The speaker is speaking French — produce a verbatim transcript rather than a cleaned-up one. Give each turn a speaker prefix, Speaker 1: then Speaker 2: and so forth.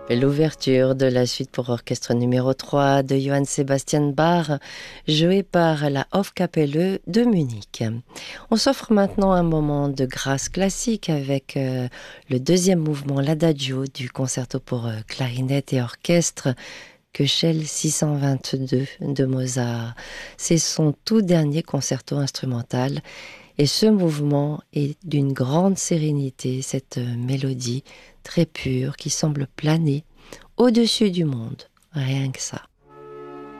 Speaker 1: L'ouverture de la suite pour orchestre numéro trois de Johann Sebastian Bach, jouée par la Hofkapelle de Munich. On s'offre maintenant un moment de grâce classique avec euh, le deuxième mouvement, l'Adagio du concerto pour euh, clarinette et orchestre, Köchel six cent vingt-deux de Mozart. C'est son tout dernier concerto instrumental. Et ce mouvement est d'une grande sérénité, cette mélodie très pure qui semble planer au-dessus du monde. Rien que ça.